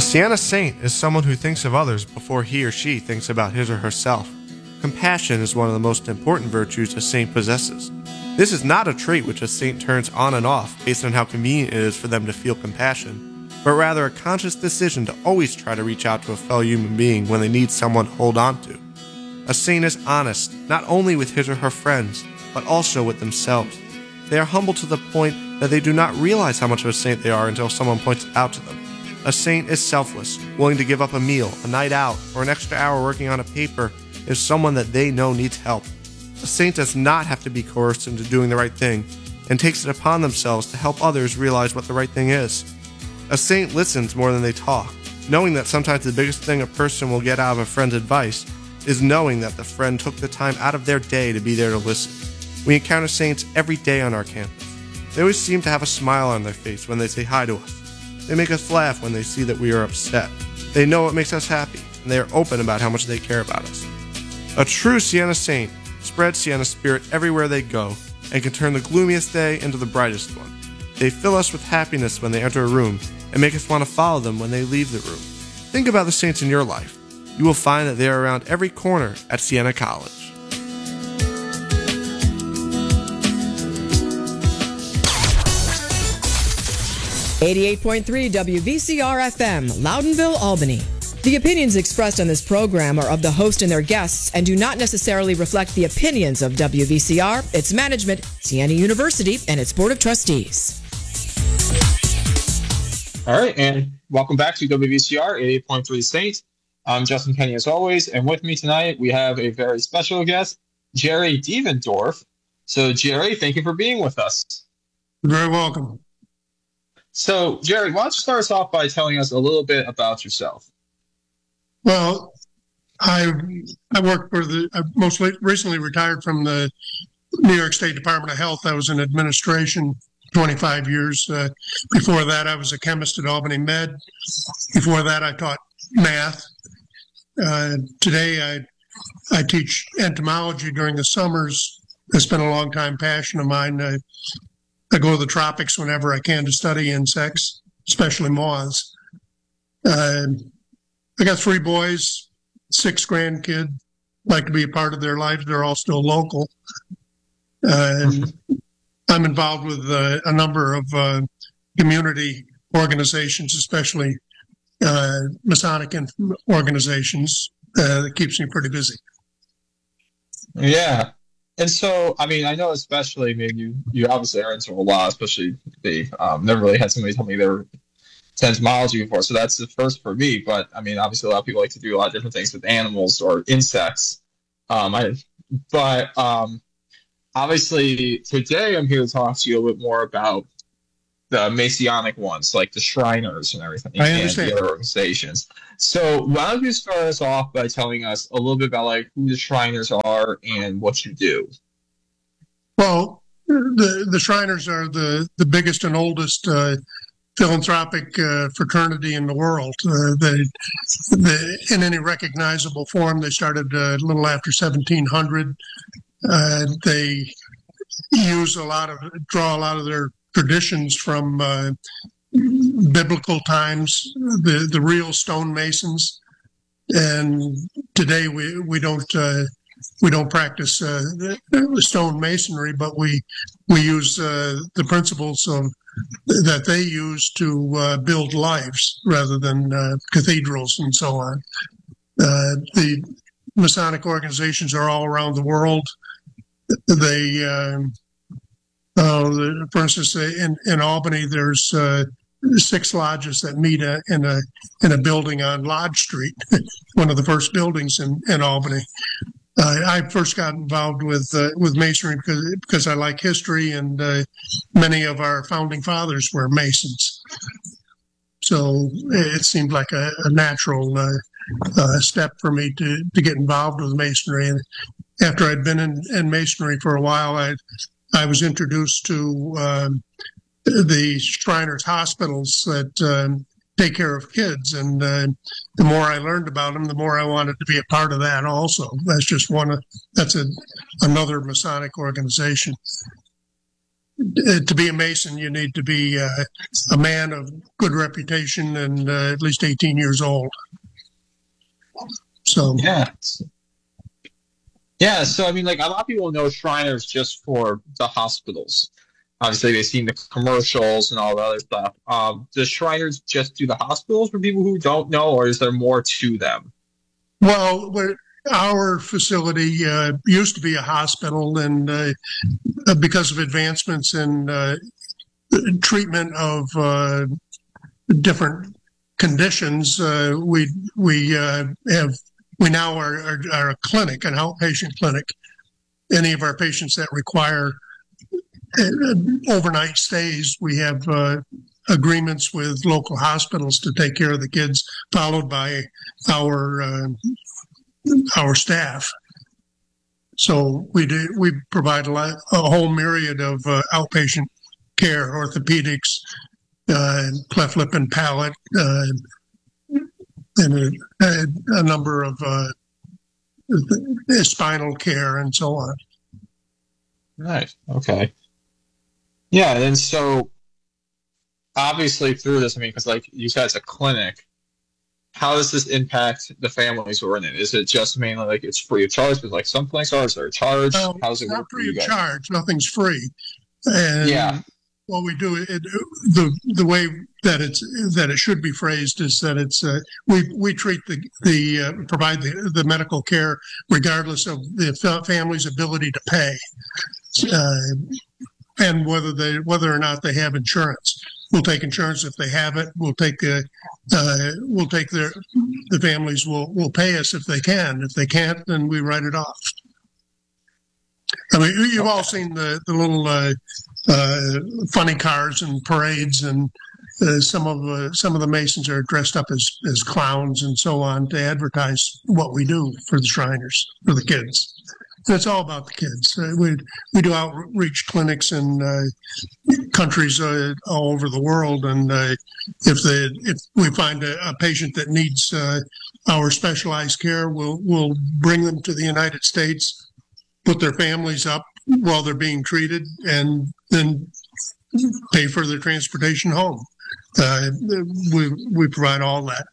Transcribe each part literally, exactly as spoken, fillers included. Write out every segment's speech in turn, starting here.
A Siena saint is someone who thinks of others before he or she thinks about his or herself. Compassion is one of the most important virtues a saint possesses. This is not a trait which a saint turns on and off based on how convenient it is for them to feel compassion, but rather a conscious decision to always try to reach out to a fellow human being when they need someone to hold on to. A saint is honest, not only with his or her friends, but also with themselves. They are humble to the point that they do not realize how much of a saint they are until someone points it out to them. A saint is selfless, willing to give up a meal, a night out, or an extra hour working on a paper if someone that they know needs help. A saint does not have to be coerced into doing the right thing, and takes it upon themselves to help others realize what the right thing is. A saint listens more than they talk, knowing that sometimes the biggest thing a person will get out of a friend's advice is knowing that the friend took the time out of their day to be there to listen. We encounter saints every day on our campus. They always seem to have a smile on their face when they say hi to us. They make us laugh when they see that we are upset. They know what makes us happy, and they are open about how much they care about us. A true Siena saint spreads Siena spirit everywhere they go and can turn the gloomiest day into the brightest one. They fill us with happiness when they enter a room and make us want to follow them when they leave the room. Think about the saints in your life. You will find that they are around every corner at Siena College. eighty-eight point three W V C R F M, Loudonville, Albany. The opinions expressed on this program are of the host and their guests and do not necessarily reflect the opinions of W V C R, its management, Siena University, and its Board of Trustees. All right, and welcome back to W V C R eighty-eight point three Saint. I'm Justin Kenny as always, and with me tonight we have a very special guest, Jerry Devendorf. So, Jerry, thank you for being with us. You're very welcome. So, Jerry, why don't you start us off by telling us a little bit about yourself? Well, I I worked for the, I most recently retired from the New York State Department of Health. I was in administration twenty-five years. Uh, before that, I was a chemist at Albany Med. Before that, I taught math. Uh, today, I I teach entomology during the summers. It's been a long time passion of mine. I, I go to the tropics whenever I can to study insects, especially moths. Uh, I got three boys, six grandkids. Like to be a part of their lives. They're all still local. Uh, and I'm involved with uh, a number of uh, community organizations, especially uh, Masonic organizations. Uh, that keeps me pretty busy. Yeah. And so, I mean, I know especially, I mean, you, you obviously are into a lot, especially the, um, never really had somebody tell me they were to entomology before, so that's the first for me. But, I mean, obviously a lot of people like to do a lot of different things with animals or insects. Um, I, but, um, obviously, today I'm here to talk to you a little bit more about the Masonic ones, like the Shriners and everything, I and understand. the other organizations. So why don't you start us off by telling us a little bit about like who the Shriners are and what you do? Well, the the Shriners are the, the biggest and oldest uh, philanthropic uh, fraternity in the world. Uh, they, they, in any recognizable form, they started uh, a little after seventeen hundred. Uh, they use a lot of, draw a lot of their traditions from uh, biblical times, the, the real stonemasons. And today we, we don't uh, we don't practice uh, stonemasonry, but we we use uh, the principles of, that they use to uh, build lives rather than uh, cathedrals and so on. Uh, the Masonic organizations are all around the world. They, um, uh, for instance, in, in Albany, there's uh, six lodges that meet a, in a in a building on Lodge Street, one of the first buildings in, in Albany. Uh, I first got involved with uh, with Masonry because because I like history, and uh, many of our founding fathers were Masons. So it seemed like a, a natural uh, uh, step for me to, to get involved with Masonry. And after I'd been in, in Masonry for a while, I I was introduced to um, the Shriners hospitals that um, take care of kids, and uh, the more I learned about them, the more I wanted to be a part of that. Also, that's just one. Of, that's a another Masonic organization. to be a Mason, you need to be uh, a man of good reputation and uh, at least eighteen years old. So yeah, yeah. So I mean, like a lot of people know Shriners just for the hospitals. Obviously, they've seen the commercials and all the other stuff. Um, does Shriners just do the hospitals for people who don't know, or is there more to them? Well, our facility uh, used to be a hospital, and uh, because of advancements in uh, treatment of uh, different conditions, uh, we we uh, have we now are, are, are a clinic, an outpatient clinic. Any of our patients that require overnight stays, we have uh, agreements with local hospitals to take care of the kids, followed by our uh, our staff. So we do we provide a, lot, a whole myriad of uh, outpatient care, orthopedics, uh, cleft lip and palate, uh, and a, a, a number of uh, spinal care and so on. Right. Okay. Yeah, and so obviously through this, I mean, because like you said, it's a clinic. How does this impact the families who are in it? Is it just mainly like it's free of charge? But like some clinics are, is there a charge? Well, How does it it's work not for free you of guys? charge. Nothing's free. And Yeah. what we do, it, the the way that it's that it should be phrased is that it's uh, we we treat the the uh, provide the, the medical care regardless of the family's ability to pay. Uh, and whether they whether or not they have insurance. We'll take insurance if they have it. We'll take uh, uh, we'll take their the families will will pay us if they can. If they can't, then we write it off. I mean, you've all seen the the little uh, uh, funny cars and parades, and uh, some of uh, some of the Masons are dressed up as as clowns and so on to advertise what we do for the Shriners, for the kids. And it's all about the kids. Uh, we we do outreach clinics in uh, countries uh, all over the world, and uh, if the if we find a, a patient that needs uh, our specialized care, we'll we'll bring them to the United States, put their families up while they're being treated, and then pay for their transportation home. Uh, we we provide all that.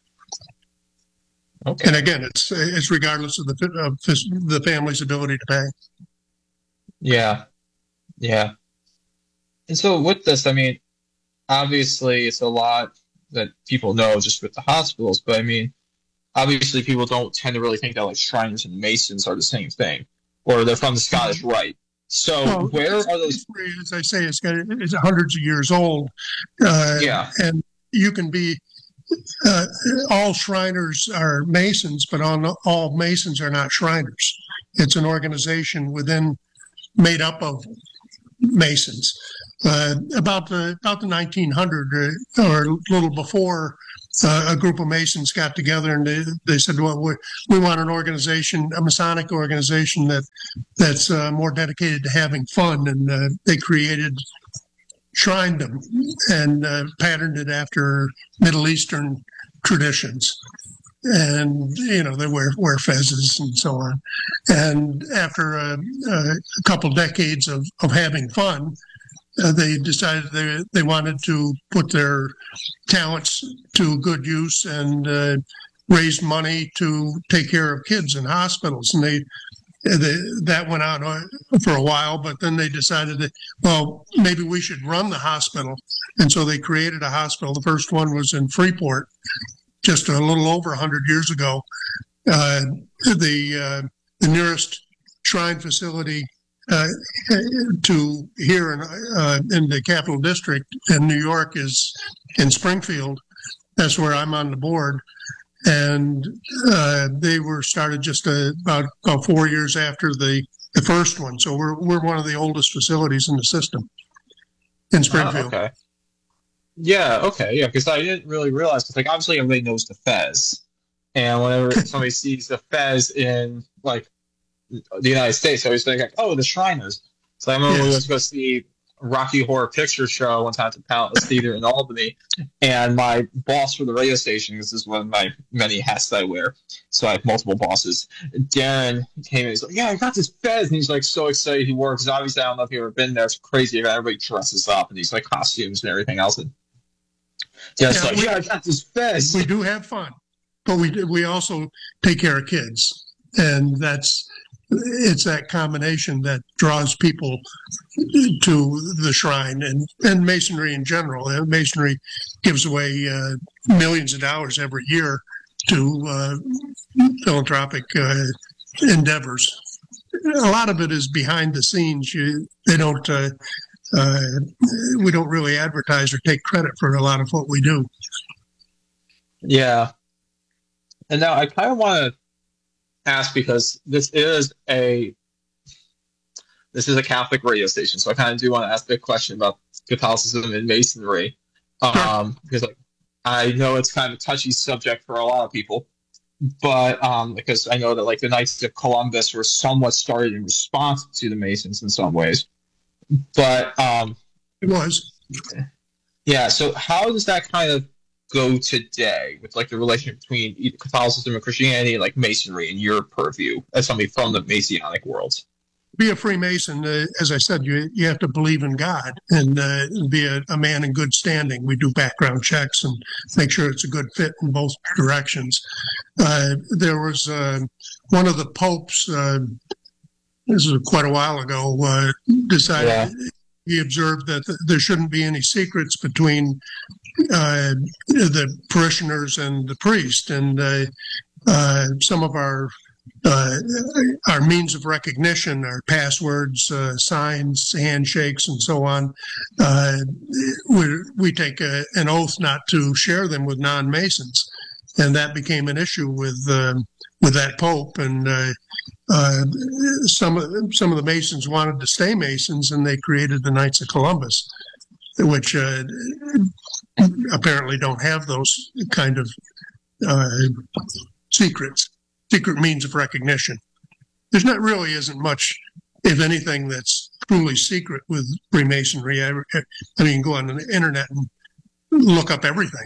Okay. And again, it's it's regardless of the of the family's ability to pay. Yeah, yeah. And so with this, I mean, obviously it's a lot that people know just with the hospitals, but I mean, obviously people don't tend to really think that like Shriners and Masons are the same thing, or they're from the Scottish Rite. So well, where are those? As I say, it's got it's hundreds of years old. Uh, yeah, and you can be. Uh, all Shriners are Masons, but on, all Masons are not Shriners. It's an organization within, made up of Masons. Uh, about the about the nineteen hundred uh, or a little before, uh, a group of Masons got together and they, they said, "Well, we we want an organization, a Masonic organization that that's uh, more dedicated to having fun," and uh, they created. Shrined them and uh, patterned it after Middle Eastern traditions. And, you know, they wear, wear fezzes and so on. And after a, a couple decades of, of having fun, uh, they decided they, they wanted to put their talents to good use and uh, raise money to take care of kids in hospitals. And they They, that went on for a while, but then they decided that, well, maybe we should run the hospital. And so they created a hospital. The first one was in Freeport, just a little over one hundred years ago. Uh, the, uh, the nearest Shrine facility uh, to here in, uh, in the Capital District in New York is in Springfield. That's where I'm on the board. And uh, they were started just uh, about, about four years after the, the first one. So we're we're one of the oldest facilities in the system in Springfield. Oh, okay. Yeah, okay, yeah, because I didn't really realize, because like obviously everybody knows the Fez, and whenever somebody sees the Fez in like the United States, I always think like, oh, the Shriners. So I remember yes. we went to go see Rocky Horror Picture Show one time at the Palace Theater in Albany, and my boss for the radio station, this is one of my many hats that I wear, so I have multiple bosses. Darren came in, he's like, yeah, I got this Fez, and he's like so excited he works. Obviously, I don't know if you've ever been there, it's crazy. Everybody dresses up, and these like costumes and everything else. And just Yeah, like, we- yeah, I got this Fez. We do have fun, but we do- we also take care of kids, and that's it's that combination that draws people to the shrine and, and masonry in general. And masonry gives away uh, millions of dollars every year to uh, philanthropic uh, endeavors. A lot of it is behind the scenes. You, they don't. Uh, uh, we don't really advertise or take credit for a lot of what we do. Yeah. And now I kind of want to ask, because this is a this is a Catholic radio station, so I kind of do want to ask a question about Catholicism and Masonry, um, Sure. because like, I know it's kind of a touchy subject for a lot of people, but um, because I know that like the Knights of Columbus were somewhat started in response to the Masons in some ways, but um, It was. yeah. So how does that kind of go today with like the relationship between Catholicism and Christianity, like Masonry, in your purview as somebody from the Masonic world? Be a Freemason, uh, as I said, you you have to believe in God and uh, be a, a man in good standing. We do background checks and make sure it's a good fit in both directions. Uh, there was uh, one of the popes, uh, this is quite a while ago, uh, decided, Yeah. he observed that th- there shouldn't be any secrets between uh, the parishioners and the priest. And uh, uh, some of our uh, our means of recognition, our passwords, uh, signs, handshakes, and so on, uh, we, we take a, an oath not to share them with non-Masons. And that became an issue with uh, with that Pope. And uh, uh, some, of, some of the Masons wanted to stay Masons, and they created the Knights of Columbus, which uh, apparently don't have those kind of uh, secrets. Secret means of recognition. There's not really isn't much, if anything, that's truly secret with Freemasonry. I, I mean, go on the internet and look up everything.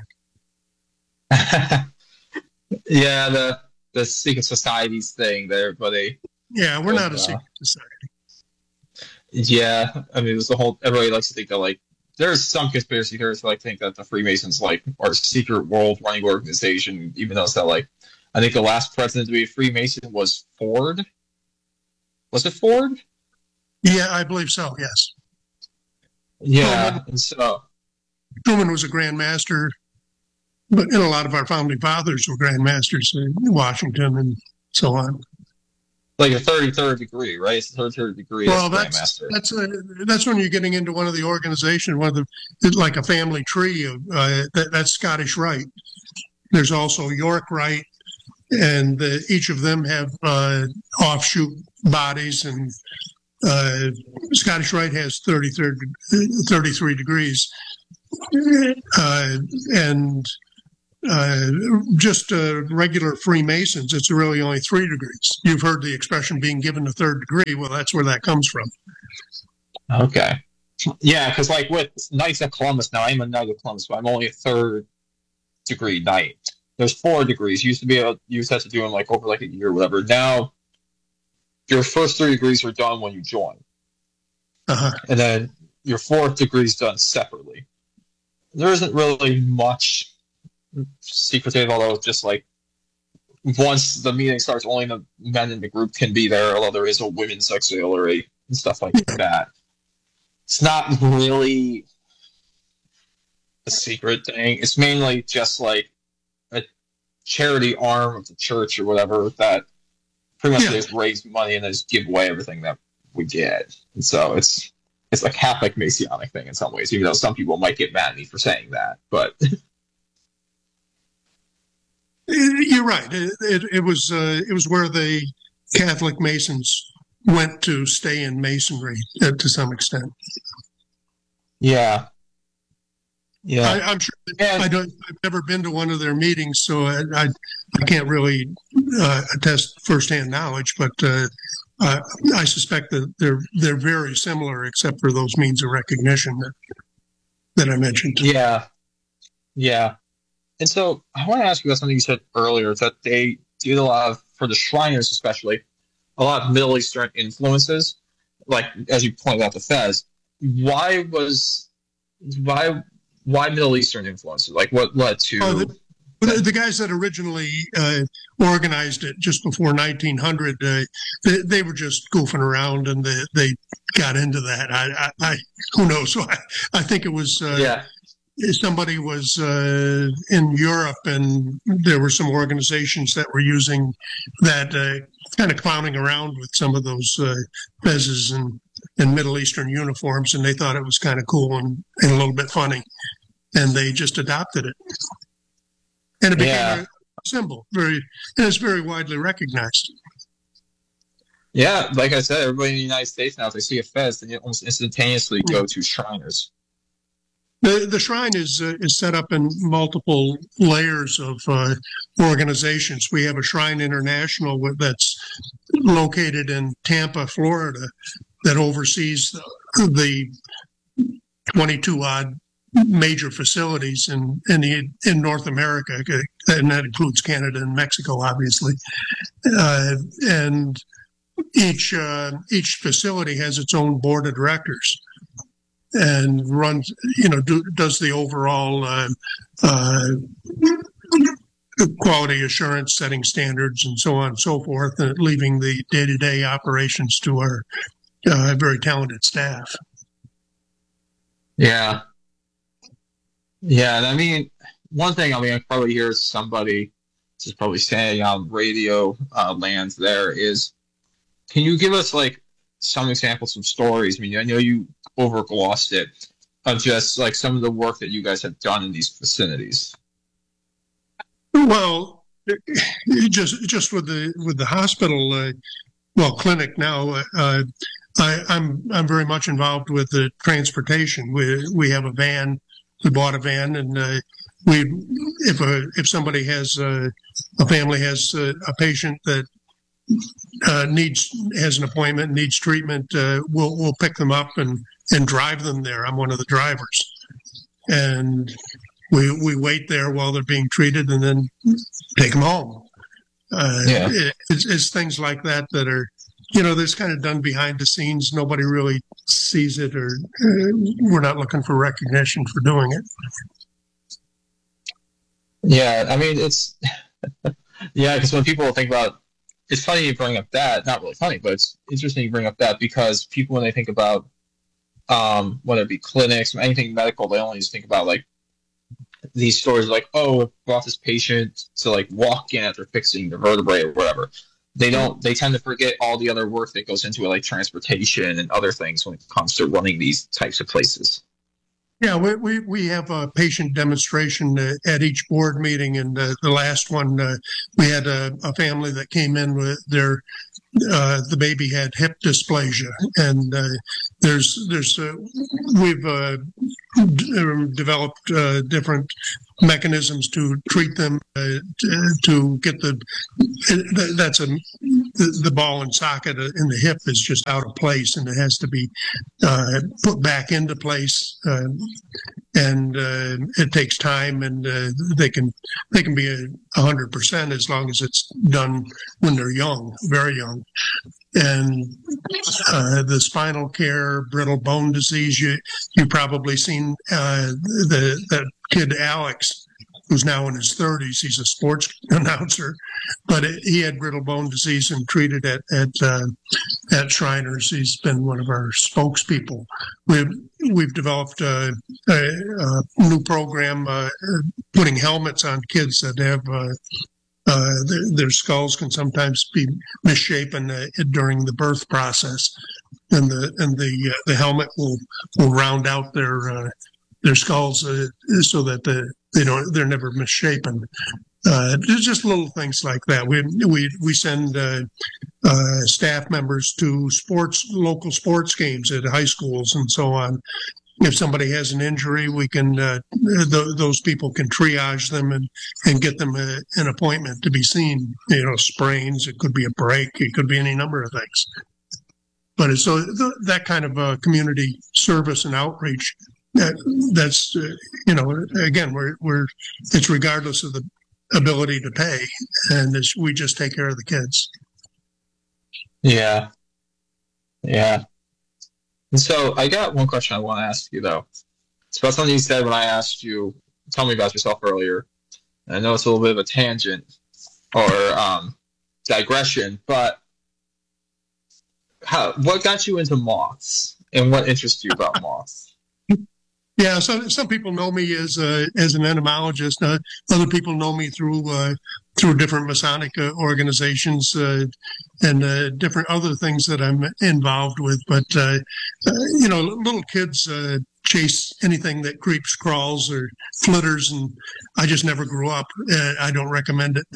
Yeah, the the secret societies thing that everybody. Yeah, we're not a Uh, secret society. Yeah, I mean, there's the whole. Everybody likes to think that like there's some conspiracy theorists who like think that the Freemasons like are a secret world running organization, even though it's not like. I think the last president to be a Freemason was Ford. Was it Ford? Yeah, I believe so. Yes, Yeah, Truman. and so Truman was a Grand Master, but and a lot of our founding fathers were Grand Masters in Washington and so on. like a thirty-third degree, right? It's a thirty-third degree Well, as that's Grandmaster. that's uh, that's when you're getting into one of the organization, one of the it's like a family tree of uh, that, that's Scottish Rite. There's also York Rite, and uh, each of them have uh, offshoot bodies. And uh, Scottish Rite has thirty-third, thirty-three degrees, uh, and uh, just uh, regular Freemasons, it's really only three degrees. You've heard the expression being given a third degree. Well, that's where that comes from. Okay. Yeah, because like with Knights of Columbus, now I'm a Knight of Columbus, but I'm only a third degree knight. There's four degrees. You used to be able, you used to have to do them like over like a year or whatever. Now, your first three degrees are done when you join, Uh-huh. and then your fourth degree is done separately. There isn't really much secretive, although it's just like once the meeting starts, only the men in the group can be there, although there is a women's auxiliary and stuff like that. It's not really a secret thing. It's mainly just like a charity arm of the church or whatever that pretty much Yeah. just raise money and then just give away everything that we get. And so it's it's a Catholic Masonic thing in some ways, even though some people might get mad at me for saying that. But You're right. It, it, it was uh, it was where the Catholic Masons went to stay in Masonry uh, to some extent. yeah, yeah, I, I'm sure. That And- I don't. I've never been to one of their meetings, so I I, I can't really uh, attest firsthand knowledge. But uh, uh, I suspect that they're they're very similar, except for those means of recognition that that I mentioned. Yeah, yeah. And so I want to ask you about something you said earlier, that they did a lot of, for the Shriners especially, a lot of Middle Eastern influences, like as you pointed out, the Fez. Why was why why Middle Eastern influences? Like what led to? Oh, the, the, the guys that originally uh, organized it just before nineteen hundred, uh, they, they were just goofing around and they, they got into that. I, I, I who knows? I, I think it was. Uh, yeah. Somebody was uh, in Europe, and there were some organizations that were using that, uh, kind of clowning around with some of those uh, fezes and, and Middle Eastern uniforms, and they thought it was kind of cool and, and a little bit funny, and they just adopted it, and it became Yeah. a symbol. Very, and it's very widely recognized. Yeah, like I said, everybody in the United States now, if they see a Fez, they almost instantaneously go to Shriners. The the shrine is uh, is set up in multiple layers of uh, organizations. We have a Shrine International with- that's located in Tampa, Florida, that oversees the twenty-two odd major facilities in in, the, in North America, and that includes Canada and Mexico, obviously. Uh, and each uh, each facility has its own board of directors, and runs, you know, do, does the overall uh, uh, quality assurance, setting standards, and so on and so forth, and leaving the day-to-day operations to our uh, very talented staff. Yeah. Yeah, and I mean, one thing I mean, I probably hear somebody just probably saying on radio uh, lands there is, can you give us like some examples, some stories? I mean, I know you overglossed it, of just like some of the work that you guys have done in these vicinities. Well, just just with the with the hospital, uh, well, clinic now. Uh, I, I'm I'm very much involved with the transportation. We we have a van. We bought a van, and uh, we if a if somebody has uh, a family has uh, a patient that uh, needs has an appointment, needs treatment, uh, we'll we'll pick them up and and drive them there. I'm one of the drivers, and we we wait there while they're being treated, and then take them home. Uh, Yeah. it, it's, it's things like that that are, you know, that's kind of done behind the scenes. Nobody really sees it, or uh, we're not looking for recognition for doing it. Yeah, I mean, it's yeah, because when people think about, it's funny you bring up that, not really funny, but it's interesting you bring up that, because people, when they think about um, whether it be clinics, anything medical, they only just think about like these stories like, oh, I brought this patient to like walk in after fixing the vertebrae or whatever. They don't, they tend to forget all the other work that goes into it, like transportation and other things when it comes to running these types of places. Yeah, we we, we have a patient demonstration uh, at each board meeting, and uh, the last one uh, we had a, a family that came in with their uh, the baby had hip dysplasia, and uh, there's there's uh, we've uh, d- developed uh, different mechanisms to treat them uh, to, to get the that's a the, the ball and socket in the hip is just out of place, and it has to be uh, put back into place, uh, and uh, it takes time, and uh, they can they can be a hundred percent as long as it's done when they're young, very young. And uh, the spinal care, brittle bone disease, you you probably seen uh, the that kid Alex, who's now in his thirties. He's a sports announcer, but it, he had brittle bone disease and treated at at uh, at Shriners. He's been one of our spokespeople. We've we've developed a, a, a new program, uh, putting helmets on kids that have. Uh, Uh, their, their skulls can sometimes be misshapen uh, during the birth process, and the and the uh, the helmet will will round out their uh, their skulls uh, so that the, they don't they're never misshapen. Uh, there's just little things like that. We we we send uh, uh, staff members to sports local sports games at high schools and so on. If somebody has an injury, we can uh, th- those people can triage them and, and get them a, an appointment to be seen. You know, sprains, it could be a break, it could be any number of things. but it's so th- that kind of uh, community service and outreach. That, that's uh, you know, again, we're we're it's regardless of the ability to pay, and it's, we just take care of the kids. Yeah, yeah. And so I got one question I want to ask you though. It's about something you said when I asked you, tell me about yourself earlier. And I know it's a little bit of a tangent or um, digression, but how what got you into moths, and what interests you about moths? Yeah, so some people know me as a, as an entomologist. Uh, other people know me through uh, through different Masonic uh, organizations uh, and uh, different other things that I'm involved with. But uh, uh, you know, little kids uh, chase anything that creeps, crawls, or flitters, and I just never grew up. Uh, I don't recommend it.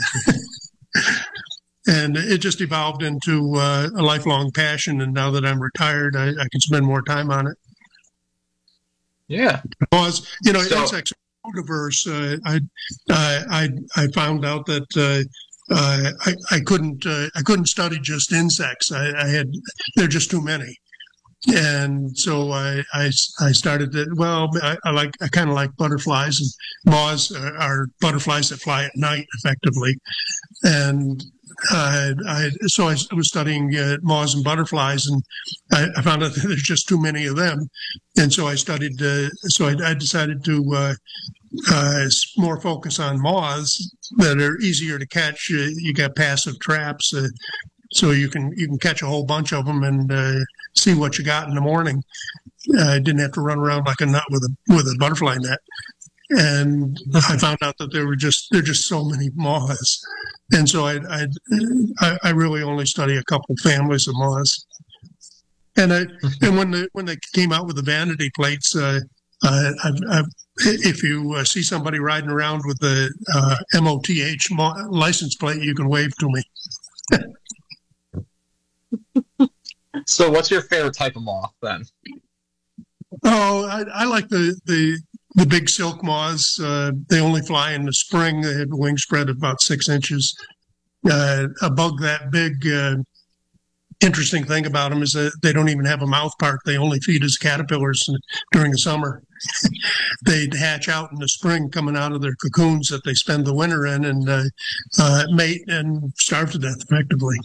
And it just evolved into uh, a lifelong passion. And now that I'm retired, I, I can spend more time on it. Yeah, Because you know, So- insects are so diverse. Uh, I, I I I found out that uh, uh, I I couldn't uh, I couldn't study just insects. I, I had there are just too many, and so I I, I started to well I, I like I kind of like butterflies, and moths are, are butterflies that fly at night effectively, and. Uh, I, so I was studying uh, moths and butterflies, and I, I found out that there's just too many of them. And so I studied. Uh, so I, I decided to uh, uh, more focus on moths that are easier to catch. Uh, you got passive traps, uh, so you can you can catch a whole bunch of them and uh, see what you got in the morning. I didn't have to run around like a nut with a with a butterfly net. And I found out that there were just there are just so many moths, and so I I, I really only study a couple families of moths. And I and when the when they came out with the vanity plates, uh, uh, I've, I've, if you uh, see somebody riding around with the uh, M O T H mo- license plate, you can wave to me. So what's your favorite type of moth then? Oh, I, I like the the. The big silk moths, uh, they only fly in the spring. They have a wingspread of about six inches. Uh, a bug that big, uh, interesting thing about them is that they don't even have a mouth part. They only feed as caterpillars during the summer. They hatch out in the spring, coming out of their cocoons that they spend the winter in, and uh, uh, mate and starve to death effectively.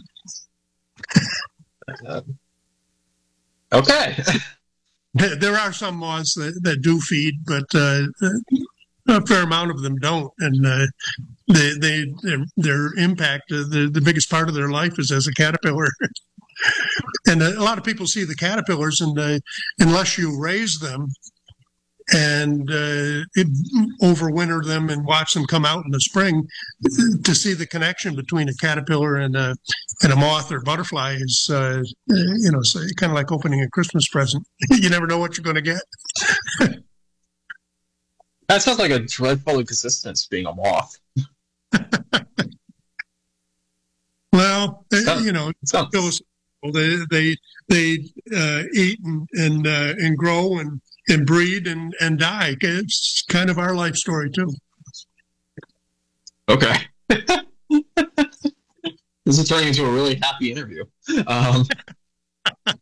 Uh, okay. There are some moths that, that do feed, but uh, a fair amount of them don't, and uh, they they their, their impact, uh, the the biggest part of their life is as a caterpillar. And a lot of people see the caterpillars, and uh, unless you raise them and uh, it, overwinter them and watch them come out in the spring, to see the connection between a caterpillar and a and a moth or butterfly is, uh, you know, so kind of like opening a Christmas present. You never know what you're going to get. That sounds like a dreadful existence, being a moth. Well, they, Sounds- you know, sounds- they they they uh, eat and and uh, and grow and and breed and and die. It's kind of our life story too. Okay. This is turning into a really happy interview. Um,